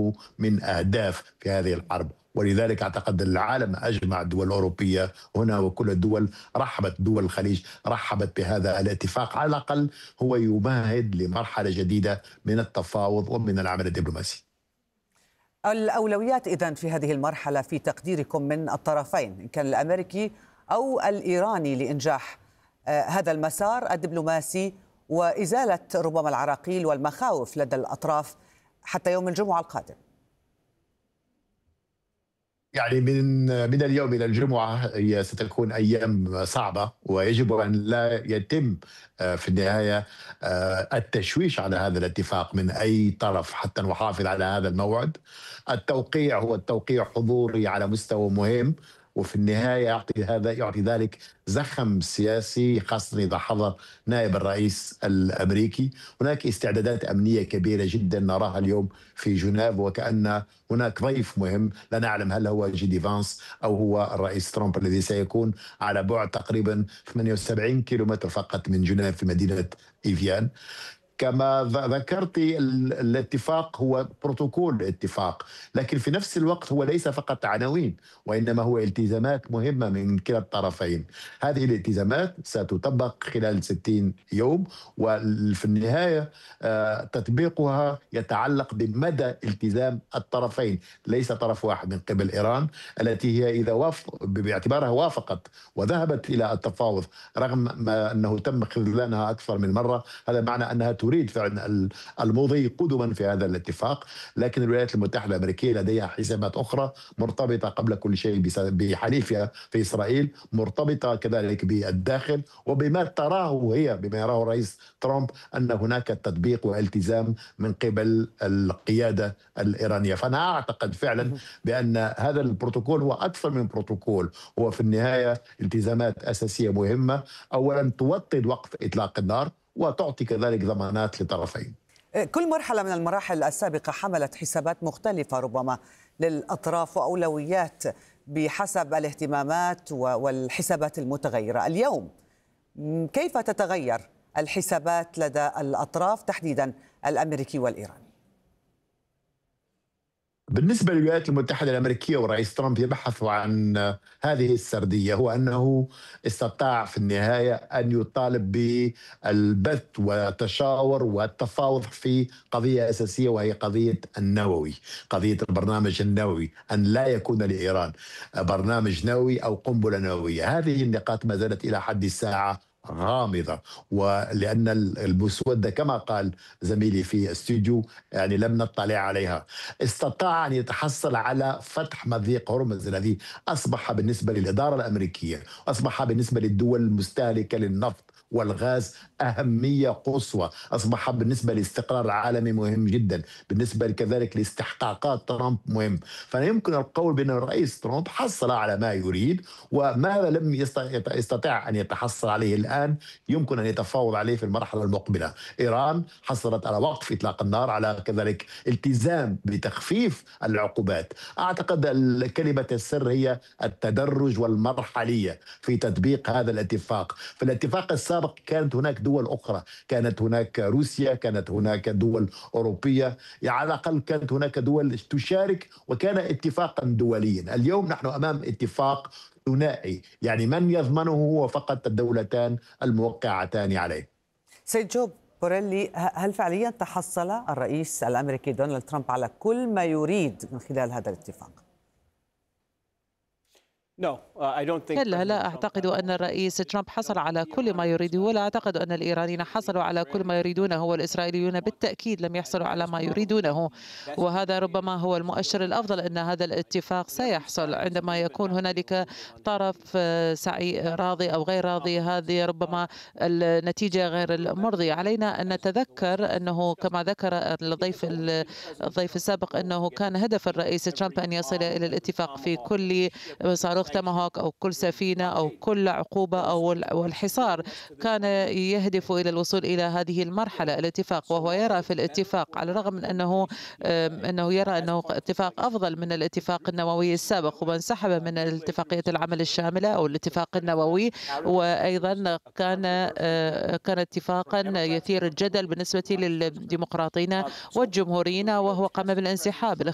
تحقيقه من أهداف في هذه الحرب. ولذلك أعتقد العالم أجمع، الدول الأوروبية هنا وكل الدول رحبت، دول الخليج رحبت بهذا الاتفاق، على الأقل هو يمهد لمرحلة جديدة من التفاوض ومن العمل الدبلوماسي. الأولويات إذن في هذه المرحلة في تقديركم من الطرفين، إن كان الأمريكي أو الإيراني، لإنجاح هذا المسار الدبلوماسي وإزالة ربما العراقيل والمخاوف لدى الأطراف حتى يوم الجمعة القادم؟ يعني من اليوم إلى الجمعة هي ستكون أيام صعبة، ويجب أن لا يتم في النهاية التشويش على هذا الاتفاق من أي طرف حتى نحافظ على هذا الموعد. التوقيع هو التوقيع حضوري على مستوى مهم، وفي النهاية يعطي ذلك زخم سياسي، خاصة إذا حضر نائب الرئيس الأمريكي. هناك استعدادات أمنية كبيرة جدا نراها اليوم في جنيف، وكأن هناك ضيف مهم، لا نعلم هل هو جي دي فانس أو هو الرئيس ترامب، الذي سيكون على بعد تقريبا 78 كيلومتر فقط من جنيف في مدينة إيفيان. كما ذكرت الاتفاق هو بروتوكول اتفاق، لكن في نفس الوقت هو ليس فقط عناوين، وإنما هو التزامات مهمة من كلا الطرفين. هذه الالتزامات ستطبق خلال 60 يوم، وفي النهاية تطبيقها يتعلق بمدى التزام الطرفين، ليس طرف واحد من قبل إيران التي هي إذا باعتبارها وافقت وذهبت إلى التفاوض رغم ما أنه تم خذلانها أكثر من مرة، هذا معنى أنها تريد فعلا المضي قدما في هذا الاتفاق. لكن الولايات المتحدة الأمريكية لديها حسابات أخرى مرتبطة قبل كل شيء بحليفها في إسرائيل، مرتبطة كذلك بالداخل وبما تراه هي، بما يراه الرئيس ترامب أن هناك تطبيق والتزام من قبل القيادة الإيرانية. فأنا أعتقد فعلا بأن هذا البروتوكول هو أكثر من بروتوكول، هو في النهاية التزامات أساسية مهمة. أولا توطد وقف إطلاق النار، وتعطي كذلك ضمانات لطرفين. كل مرحلة من المراحل السابقة حملت حسابات مختلفة ربما للأطراف وأولويات بحسب الاهتمامات والحسابات المتغيرة. اليوم كيف تتغير الحسابات لدى الأطراف تحديدا الأمريكي والإيراني؟ بالنسبة للولايات المتحدة الأمريكية والرئيس ترامب يبحث عن هذه السردية، هو أنه استطاع في النهاية أن يطالب بالبث والتشاور والتفاوض في قضية أساسية، وهي قضية النووي، قضية البرنامج النووي، أن لا يكون لإيران برنامج نووي أو قنبلة نووية. هذه النقاط ما زالت إلى حد الساعة غامضة، ولأن المسودة كما قال زميلي في الاستوديو يعني لم نطلع عليها. استطاع أن يتحصل على فتح مضيق هرمز الذي أصبح بالنسبة للإدارة الأمريكية، أصبح بالنسبة للدول المستهلكة للنفط والغاز أهمية قصوى، أصبح بالنسبة للاستقرار العالمي مهم جدا، بالنسبة كذلك لاستحقاقات ترامب مهم. فيمكن القول بأن الرئيس ترامب حصل على ما يريد، وماذا لم يستطع أن يتحصل عليه الآن يمكن أن يتفاوض عليه في المرحلة المقبلة. إيران حصلت على وقف إطلاق النار، على كذلك التزام بتخفيف العقوبات. أعتقد كلمة السر هي التدرج والمرحلية في تطبيق هذا الاتفاق. في الاتفاق السابق كانت هناك دول أخرى، كانت هناك روسيا، كانت هناك دول أوروبية، يعني على الأقل كانت هناك دول تشارك وكان اتفاقا دوليا. اليوم نحن أمام اتفاق ثنائي، يعني من يضمنه هو فقط الدولتان الموقعتان عليه. سيد جو بوريلي، هل فعليا تحصل الرئيس الأمريكي دونالد ترامب على كل ما يريد من خلال هذا الاتفاق؟ كلا، لا أعتقد أن الرئيس ترامب حصل على كل ما يريده، ولا أعتقد أن الإيرانيين حصلوا على كل ما يريدونه، والإسرائيليون بالتأكيد لم يحصلوا على ما يريدونه. وهذا ربما هو المؤشر الأفضل أن هذا الاتفاق سيحصل عندما يكون هنالك طرف سعي راضي أو غير راضي. هذه ربما النتيجة غير المرضية. علينا أن نتذكر أنه كما ذكر الضيف السابق أنه كان هدف الرئيس ترامب أن يصل إلى الاتفاق في كل صاروخ تاماهوك أو كل سفينة أو كل عقوبة أو الحصار، كان يهدف إلى الوصول إلى هذه المرحلة الاتفاق. وهو يرى في الاتفاق، على الرغم من أنه يرى أنه اتفاق أفضل من الاتفاق النووي السابق، وانسحب من اتفاقية العمل الشاملة أو الاتفاق النووي، وأيضا كان اتفاقا يثير الجدل بالنسبة للديمقراطيين والجمهوريين، وهو قام بالانسحاب.